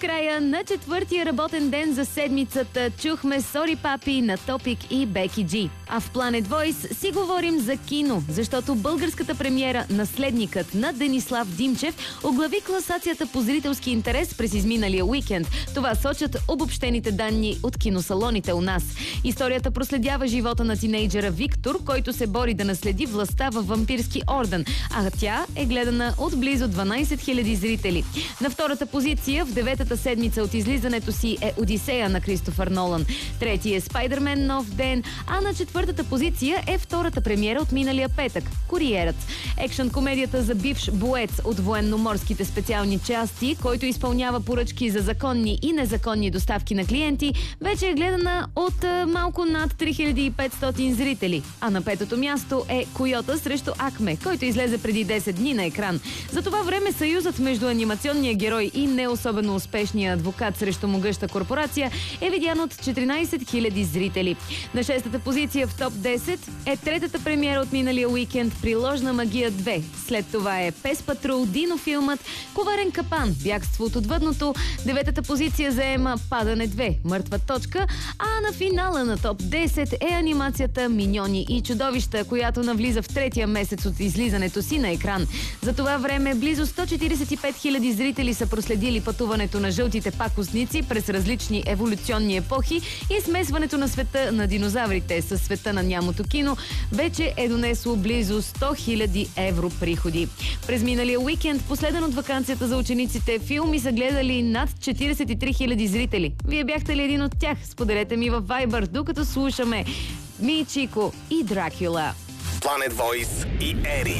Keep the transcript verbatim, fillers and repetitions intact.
края на четвъртия работен ден за седмицата чухме Сори Папи на Топик и Беки Джи. А в Planet Voice си говорим за кино, защото българската премиера "Наследникът" на Денислав Димчев оглави класацията по зрителски интерес през изминалия уикенд. Това сочат обобщените данни от киносалоните у нас. Историята проследява живота на тинейджера Виктор, който се бори да наследи властта във вампирски орден, а тя е гледана от близо дванайсет хиляди зрители. На втората позиция в деветата седмица от излизането си е "Одисея" на Кристофър Нолан. Трети е "Спайдермен: Нов ден", а на четвъртата позиция е втората премиера от миналия петък – "Куриерът". Екшън комедията за бивш боец от военноморските специални части, който изпълнява поръчки за законни и незаконни доставки на клиенти, вече е гледана от а, малко над три хиляди и петстотин зрители. А на петото място е "Койота срещу Акме", който излезе преди десет дни на екран. За това време съюзът между анимационния герой и не особено успешния адвокат срещу могъща корпорация е видян от четиринайсет хиляди зрители. На шестата позиция в топ десет е третата премиера от миналия уикенд "Приложна магия две". След това е "Пес Патрул", динофилмът, "Коварен капан", "Бягство от отвъдното". Деветата позиция заема "Падане две", "Мъртва точка", а на финала на топ десет е анимацията "Миньони и чудовища", която навлиза в третия месец от излизането си на екран. За това време близо сто четирийсет и пет хиляди зрители са проследили пътуването на жълтите пакостници през различни еволюционни епохи и смесването на света на динозаврите с света на нямото кино вече е донесло близо сто хиляди евро приходи. През миналия уикенд, последен от ваканцията за учениците, филми са гледали над четирийсет и три хиляди зрители. Вие бяхте ли един от тях? Споделете ми във Viber, докато слушаме Мичико и Дракула. Planet Voice и Ери.